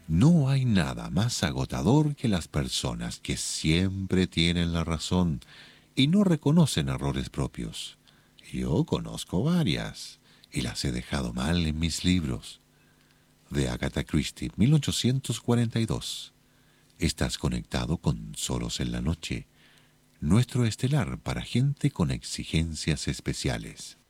No hay nada más agotador que las personas que siempre tienen la razón y no reconocen errores propios. Yo conozco varias y las he dejado mal en mis libros. De Agatha Christie, 1842. Estás conectado con Solos en la Noche, nuestro estelar para gente con exigencias especiales.